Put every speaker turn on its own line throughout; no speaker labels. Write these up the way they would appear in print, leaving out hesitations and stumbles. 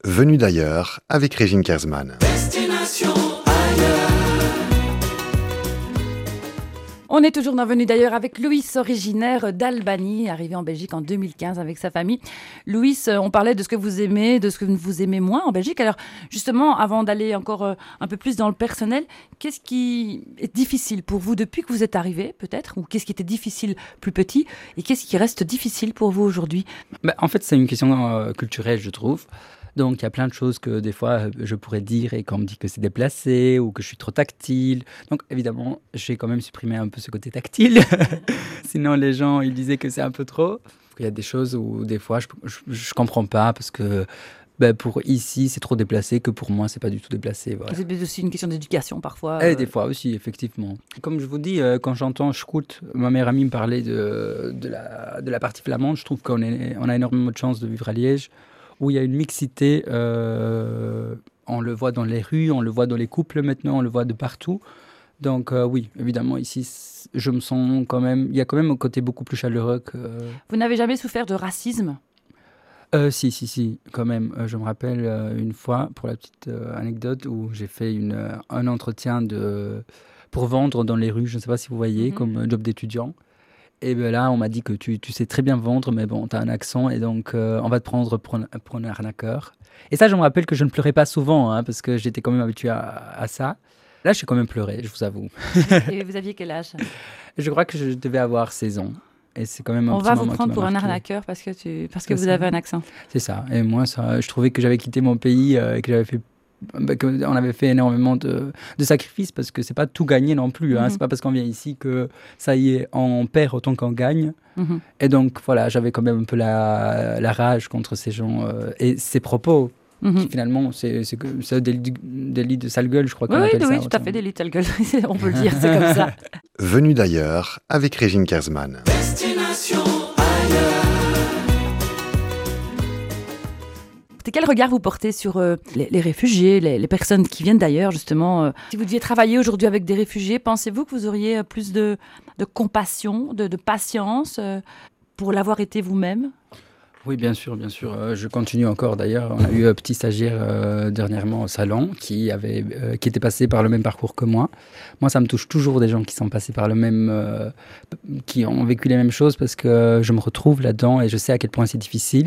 Venu d'ailleurs avec Régine Kersman.
Destination ailleurs.
On est toujours dans Venu d'ailleurs avec Louis, originaire d'Albanie, arrivé en Belgique en 2015 avec sa famille. Louis, on parlait de ce que vous aimez, de ce que vous aimez moins en Belgique. Alors justement, avant d'aller encore un peu plus dans le personnel, qu'est-ce qui est difficile pour vous depuis que vous êtes arrivé peut-être? Ou qu'est-ce qui était difficile plus petit? Et qu'est-ce qui reste difficile pour vous aujourd'hui?
En fait, c'est une question culturelle, je trouve. Donc, il y a plein de choses que des fois, je pourrais dire et qu'on me dit que c'est déplacé ou que je suis trop tactile. Donc, évidemment, j'ai quand même supprimé un peu ce côté tactile. Sinon, les gens, ils disaient que c'est un peu trop. Il y a des choses où, des fois, je comprends pas parce que pour ici, c'est trop déplacé, que pour moi, c'est pas du tout déplacé. Voilà.
C'est aussi une question d'éducation parfois.
Et des fois aussi, effectivement. Comme je vous dis, quand j'entends Scout, ma meilleure amie me parlait de la partie flamande, je trouve qu'on a énormément de chance de vivre à Liège, où il y a une mixité, on le voit dans les rues, on le voit dans les couples maintenant, on le voit de partout. Donc oui, évidemment, ici, je me sens quand même... Il y a quand même un côté beaucoup plus chaleureux que...
Vous n'avez jamais souffert de racisme?
Si, quand même. Je me rappelle une fois, pour la petite anecdote, où j'ai fait un entretien pour vendre dans les rues, je ne sais pas si vous voyez, comme job d'étudiant. Et bien là, on m'a dit que tu sais très bien vendre, mais bon, tu as un accent, et donc on va te prendre pour un arnaqueur. Et ça, je me rappelle que je ne pleurais pas souvent, parce que j'étais quand même habitué à ça. Là, j'ai quand même pleuré, je vous avoue.
Et vous aviez quel âge?
Je crois que je devais avoir 16 ans. Et c'est quand même un
On
petit
va vous
moment
prendre
qui m'a
pour un
marqué.
arnaqueur parce que vous avez un accent.
C'est ça. Et moi, ça, je trouvais que j'avais quitté mon pays et que j'avais fait... qu'on avait fait énormément de sacrifices parce que c'est pas tout gagné non plus. C'est pas parce qu'on vient ici que ça y est, on perd autant qu'on gagne. Et donc voilà, j'avais quand même un peu la rage contre ces gens et ces propos. Qui, finalement, c'est délit de sale gueule, je crois qu'on appelle ça.
Oui, tout à fait, délit de sale gueule. On peut le dire, c'est comme ça.
Venu d'ailleurs avec Régine Kersman.
Destination ailleurs.
Quel regard vous portez sur les réfugiés, les personnes qui viennent d'ailleurs, justement si vous deviez travailler aujourd'hui avec des réfugiés, pensez-vous que vous auriez plus de compassion, de patience pour l'avoir été vous-même?
Oui, bien sûr. Je continue encore d'ailleurs. On a eu un petit stagiaire dernièrement au salon qui était passé par le même parcours que moi. Moi, ça me touche toujours des gens qui sont passés par le même... qui ont vécu les mêmes choses parce que je me retrouve là-dedans et je sais à quel point c'est difficile.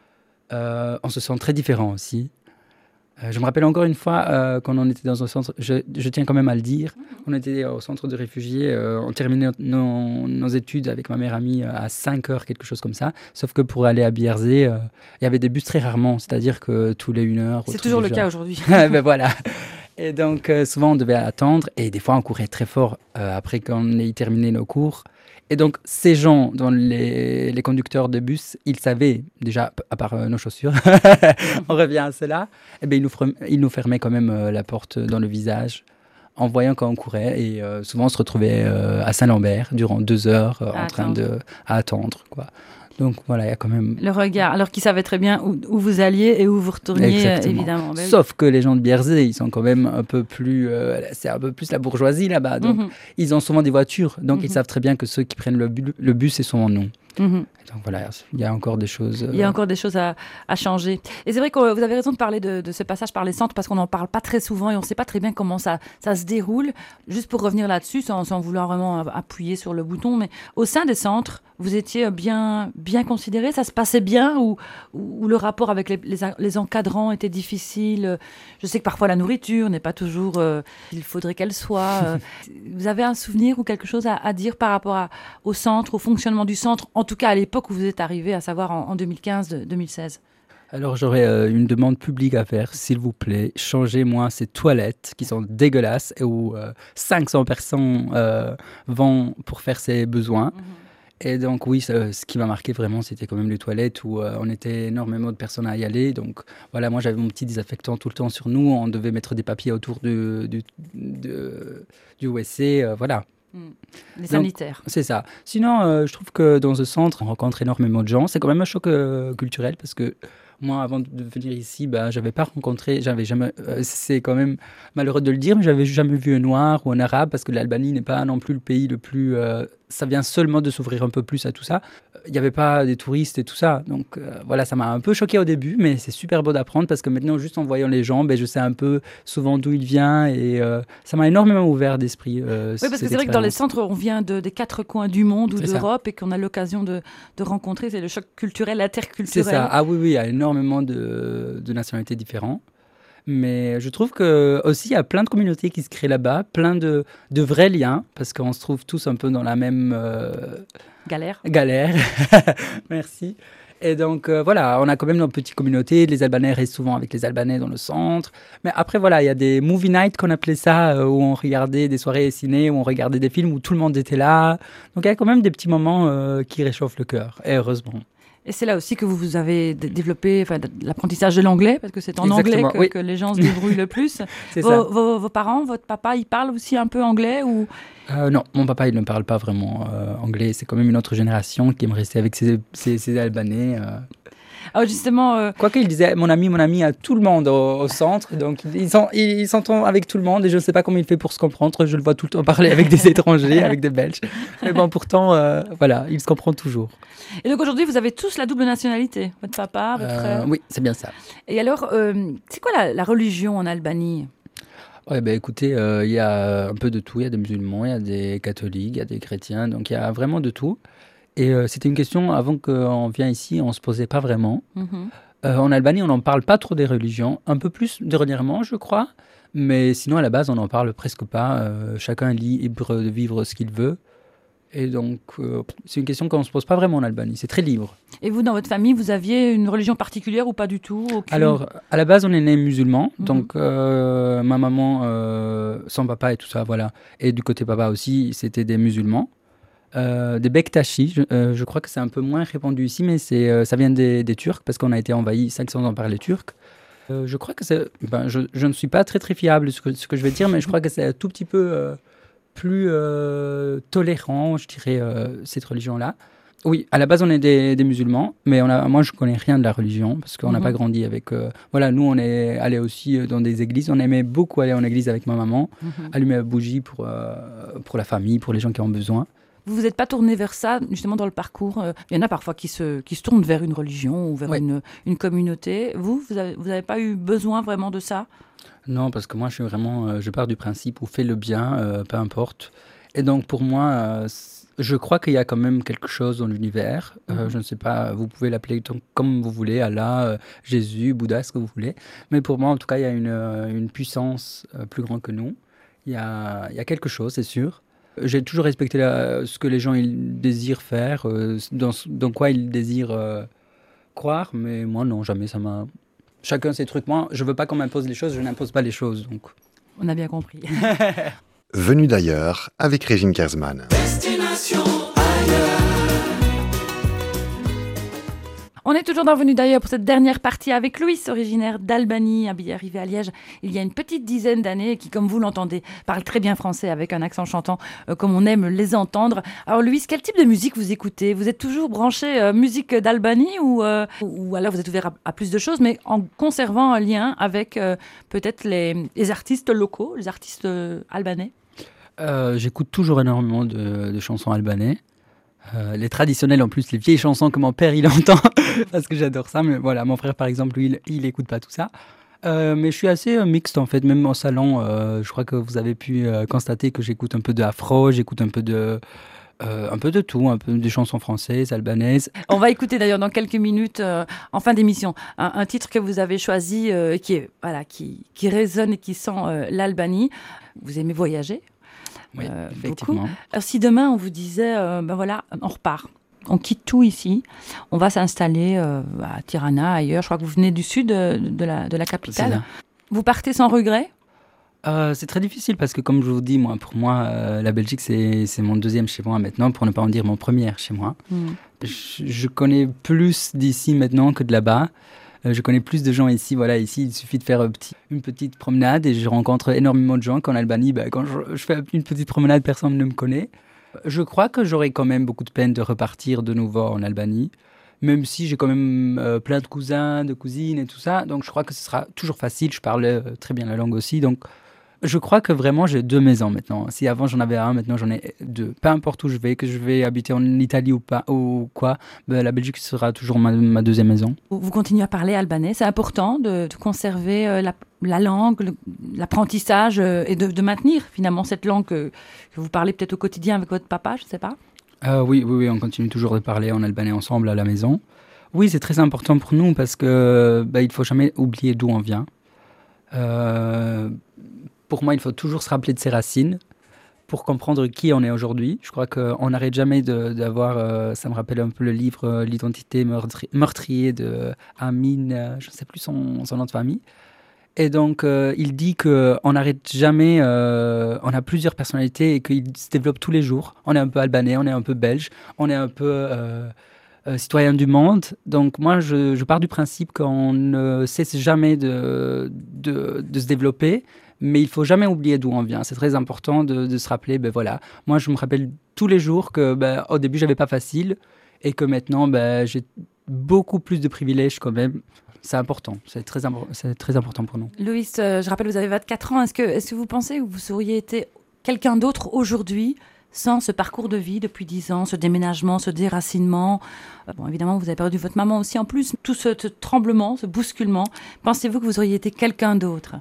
On se sent très différent aussi. Je me rappelle encore une fois quand on était dans un centre, je tiens quand même à le dire, on était au centre de réfugiés, on terminait nos études avec ma meilleure amie à 5 heures, quelque chose comme ça, sauf que pour aller à Bierzé, il y avait des bus très rarement, c'est-à-dire que tous les 1 heure...
C'est toujours le cas aujourd'hui.
Voilà. Et donc souvent on devait attendre et des fois on courait très fort après qu'on ait terminé nos cours. Et donc, ces gens, dont les conducteurs de bus, ils savaient, déjà, à part nos chaussures, on revient à cela, et bien, ils nous fermaient quand même la porte dans le visage en voyant qu'on courait. Et souvent, on se retrouvait à Saint-Lambert durant 2 heures en train à attendre, quoi. Donc voilà, il y a quand même...
Le regard, alors qu'ils savaient très bien où vous alliez et où vous retourniez, évidemment.
Sauf que les gens de Bierzé, ils sont quand même un peu plus... c'est un peu plus la bourgeoisie là-bas. Donc ils ont souvent des voitures. Donc ils savent très bien que ceux qui prennent le bus, c'est souvent nous. Donc voilà, il y a encore des choses...
Il y a encore des choses à changer. Et c'est vrai que vous avez raison de parler de ce passage par les centres parce qu'on n'en parle pas très souvent et on ne sait pas très bien comment ça se déroule. Juste pour revenir là-dessus, sans vouloir vraiment appuyer sur le bouton, mais au sein des centres, vous étiez bien considéré? Ça se passait bien ou le rapport avec les encadrants était difficile? Je sais que parfois la nourriture n'est pas toujours il faudrait qu'elle soit. Vous avez un souvenir ou quelque chose à dire par rapport au centre, au fonctionnement du centre, en tout cas à l'époque où vous êtes arrivé, à savoir en 2015-2016?
Alors j'aurais une demande publique à faire, s'il vous plaît, changez-moi ces toilettes qui sont dégueulasses et où 500 personnes vont pour faire ses besoins. Et donc oui, ce qui m'a marqué vraiment, c'était quand même les toilettes où on était énormément de personnes à y aller. Donc voilà, moi j'avais mon petit désinfectant tout le temps sur nous, on devait mettre des papiers autour du WC, voilà.
Les sanitaires.
Donc, c'est ça. Sinon, je trouve que dans ce centre, on rencontre énormément de gens. C'est quand même un choc culturel parce que moi, avant de venir ici, j'avais jamais... c'est quand même malheureux de le dire, mais j'avais jamais vu un noir ou un arabe parce que l'Albanie n'est pas non plus le pays le plus ça vient seulement de s'ouvrir un peu plus à tout ça. Il n'y avait pas des touristes et tout ça. Donc voilà, ça m'a un peu choqué au début, mais c'est super beau d'apprendre parce que maintenant, juste en voyant les gens, je sais un peu souvent d'où il vient et ça m'a énormément ouvert d'esprit.
Oui, parce que c'est vrai que dans les centres, on vient des quatre coins du monde ou d'Europe et qu'on a l'occasion de rencontrer. C'est le choc culturel, interculturel.
C'est ça. Ah oui, il y a énormément de nationalités différentes. Mais je trouve que aussi il y a plein de communautés qui se créent là-bas, plein de vrais liens, parce qu'on se trouve tous un peu dans la même
galère.
Merci. Et donc voilà, on a quand même nos petites communautés. Les Albanais restent souvent avec les Albanais dans le centre. Mais après voilà, il y a des movie nights qu'on appelait ça, où on regardait des soirées ciné, où on regardait des films où tout le monde était là. Donc il y a quand même des petits moments qui réchauffent le cœur, et heureusement.
Et c'est là aussi que vous avez développé l'apprentissage de l'anglais, parce que c'est en anglais que les gens se débrouillent le plus. Vos parents, votre papa, ils parlent aussi un peu anglais ou...
Non, mon papa, il ne parle pas vraiment anglais. C'est quand même une autre génération qui aime rester avec ses Albanais.
Alors justement...
Quoique, il disait mon ami à tout le monde au centre. Donc, il s'entend avec tout le monde. Et je ne sais pas comment il fait pour se comprendre. Je le vois tout le temps parler avec des étrangers, avec des Belges. Mais bon, pourtant, voilà, il se comprend toujours.
Et donc aujourd'hui, vous avez tous la double nationalité, votre papa, votre frère.
Oui, c'est bien ça.
Et alors, c'est quoi la religion en Albanie ?
Ouais, écoutez, il y a un peu de tout. Il y a des musulmans, il y a des catholiques, il y a des chrétiens. Donc, il y a vraiment de tout. Et c'était une question, avant qu'on vienne ici, on ne se posait pas vraiment. En Albanie, on n'en parle pas trop des religions. Un peu plus dernièrement, je crois. Mais sinon, à la base, on n'en parle presque pas. Chacun est libre de vivre ce qu'il veut. Et donc, c'est une question qu'on ne se pose pas vraiment en Albanie. C'est très libre.
Et vous, dans votre famille, vous aviez une religion particulière ou pas du tout ? Aucune ?
Alors, à la base, on est né musulmans. Donc, ma maman, son papa et tout ça, voilà. Et du côté papa aussi, c'était des musulmans. Des Bektashi, je crois que c'est un peu moins répandu ici, mais ça vient des Turcs, parce qu'on a été envahi 500 ans par les Turcs. Je crois que c'est... je ne suis pas très très fiable de ce que je vais dire, mais je crois que c'est un tout petit peu plus tolérant, je dirais, cette religion-là. Oui, à la base, on est des musulmans, mais moi, je ne connais rien de la religion, parce qu'on n'a pas grandi avec... voilà, nous, on est allés aussi dans des églises. On aimait beaucoup aller en église avec ma maman, allumer la bougie pour la famille, pour les gens qui ont besoin.
Vous vous êtes pas tourné vers ça, justement, dans le parcours. Il y en a parfois qui se tournent vers une religion ou vers une communauté. Vous avez pas eu besoin vraiment de ça ?
Non, parce que moi, je pars du principe où fais le bien, peu importe. Et donc, pour moi, je crois qu'il y a quand même quelque chose dans l'univers. Je ne sais pas, vous pouvez l'appeler comme vous voulez, Allah, Jésus, Bouddha, ce que vous voulez. Mais pour moi, en tout cas, il y a une puissance plus grande que nous. Il y a quelque chose, c'est sûr. J'ai toujours respecté ce que les gens ils désirent faire, dans quoi ils désirent croire, mais moi non, jamais ça m'a... Chacun ses trucs. Moi, je veux pas qu'on m'impose les choses, je n'impose pas les choses. Donc.
On a bien compris.
Venu d'ailleurs avec Régine Kersman.
Destination ailleurs.
On est toujours dans Venu d'ailleurs pour cette dernière partie avec Louis, originaire d'Albanie, arrivé à Liège il y a une petite dizaine d'années, qui, comme vous l'entendez, parle très bien français avec un accent chantant comme on aime les entendre. Alors Louis, quel type de musique vous écoutez ? Vous êtes toujours branché musique d'Albanie ou alors vous êtes ouvert à plus de choses, mais en conservant un lien avec peut-être les artistes locaux, les artistes albanais ?
J'écoute toujours énormément de chansons albanais. Les traditionnelles en plus, les vieilles chansons que mon père il entend parce que j'adore ça, mais voilà, mon frère par exemple lui il écoute pas tout ça, mais je suis assez mixte en fait, même au salon. Je crois que vous avez pu constater que j'écoute un peu de afro, j'écoute un peu de tout, un peu des chansons françaises, albanaises.
On va écouter d'ailleurs dans quelques minutes, en fin d'émission, un titre que vous avez choisi qui résonne et qui sent l'Albanie. Vous aimez voyager ?
Oui, effectivement.
Beaucoup. Alors, si demain on vous disait, on repart, on quitte tout ici, on va s'installer à Tirana, ailleurs, je crois que vous venez du sud de la capitale. Vous partez sans regret ?
C'est très difficile parce que, comme je vous dis, pour moi, la Belgique, c'est mon deuxième chez moi maintenant, pour ne pas en dire mon premier chez moi. Je connais plus d'ici maintenant que de là-bas. Je connais plus de gens ici. Voilà, ici, il suffit de faire une petite promenade et je rencontre énormément de gens. Qu'en Albanie, quand je fais une petite promenade, personne ne me connaît. Je crois que j'aurai quand même beaucoup de peine de repartir de nouveau en Albanie, même si j'ai quand même plein de cousins, de cousines et tout ça. Donc, je crois que ce sera toujours facile. Je parle très bien la langue aussi. Donc, Je crois que vraiment j'ai 2 maisons maintenant. Si avant j'en avais un, maintenant j'en ai 2. Peu importe où je vais, que je vais habiter en Italie ou pas, ou quoi, la Belgique sera toujours ma 2e maison.
Vous continuez à parler albanais. C'est important de conserver la langue, l'apprentissage et de maintenir finalement cette langue que vous parlez peut-être au quotidien avec votre papa, je ne sais pas.
Oui, on continue toujours de parler en albanais ensemble à la maison. Oui, c'est très important pour nous parce que il faut jamais oublier d'où on vient. Pour moi, il faut toujours se rappeler de ses racines pour comprendre qui on est aujourd'hui. Je crois qu'on n'arrête jamais d'avoir... ça me rappelle un peu le livre L'identité meurtrier de Amin, je ne sais plus son nom de famille. Et donc, il dit qu'on n'arrête jamais, on a plusieurs personnalités et qu'ils se développent tous les jours. On est un peu albanais, on est un peu belge, on est un peu citoyen du monde. Donc moi, je pars du principe qu'on ne cesse jamais de se développer, mais il ne faut jamais oublier d'où on vient. C'est très important de se rappeler, voilà. Moi, je me rappelle tous les jours que au début, je n'avais pas facile et que maintenant, j'ai beaucoup plus de privilèges quand même. C'est important, c'est très important pour nous.
Louis, je rappelle, vous avez 24 ans. Est-ce que vous pensez que vous auriez été quelqu'un d'autre aujourd'hui sans ce parcours de vie depuis 10 ans, ce déménagement, ce déracinement? Bon, évidemment, vous avez perdu votre maman aussi en plus. Tout ce tremblement, ce bousculement, pensez-vous que vous auriez été quelqu'un d'autre?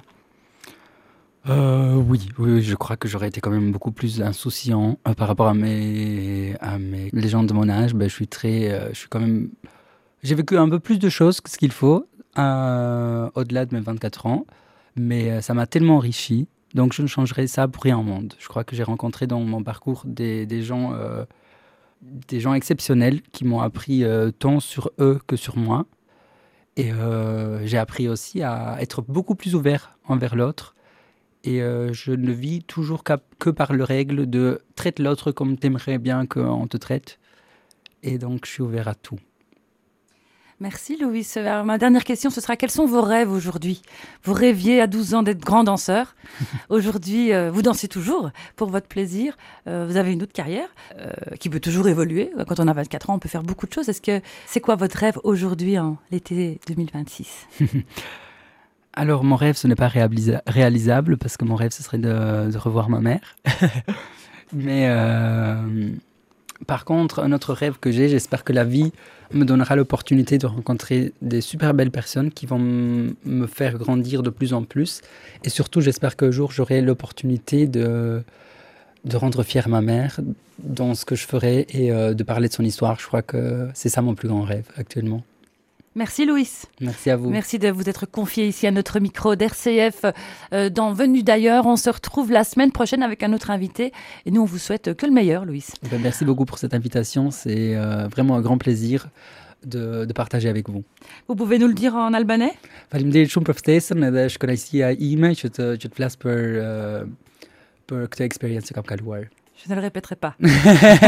Oui, je crois que j'aurais été quand même beaucoup plus insouciant par rapport à les gens de mon âge. Je suis quand même... J'ai vécu un peu plus de choses que ce qu'il faut, au-delà de mes 24 ans, mais ça m'a tellement enrichi, donc je ne changerai ça pour rien au monde. Je crois que j'ai rencontré dans mon parcours des gens exceptionnels qui m'ont appris tant sur eux que sur moi. Et j'ai appris aussi à être beaucoup plus ouvert envers l'autre. Et je ne vis toujours que par le règle de « traite l'autre comme t'aimerais bien qu'on te traite ». Et donc, je suis ouvert à tout.
Merci Louis. Ma dernière question, ce sera quels sont vos rêves aujourd'hui? Vous rêviez à 12 ans d'être grand danseur. Aujourd'hui, vous dansez toujours pour votre plaisir. Vous avez une autre carrière qui peut toujours évoluer. Quand on a 24 ans, on peut faire beaucoup de choses. C'est quoi votre rêve aujourd'hui en l'été 2026?
Alors, mon rêve, ce n'est pas réalisable parce que mon rêve, ce serait de revoir ma mère. Mais par contre, un autre rêve que j'espère que la vie me donnera l'opportunité de rencontrer des super belles personnes qui vont me faire grandir de plus en plus. Et surtout, j'espère qu'un jour, j'aurai l'opportunité de rendre fière ma mère dans ce que je ferai et de parler de son histoire. Je crois que c'est ça mon plus grand rêve actuellement.
Merci Louis.
Merci à vous.
Merci de vous être confié ici à notre micro d'RCF dans Venu d'ailleurs. On se retrouve la semaine prochaine avec un autre invité. Et nous, on vous souhaite que le meilleur, Louis.
Merci beaucoup pour cette invitation. C'est vraiment un grand plaisir de partager avec vous.
Vous pouvez nous le dire en albanais?
Faleminderit shumë për ftesën edhe shkënaqësia ime që të flas për këtë expérience që kam kaluar.
Je ne le répéterai pas.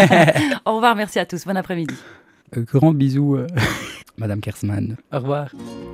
Au revoir, merci à tous. Bon après-midi.
Grand bisou, Madame Kersman. Au revoir.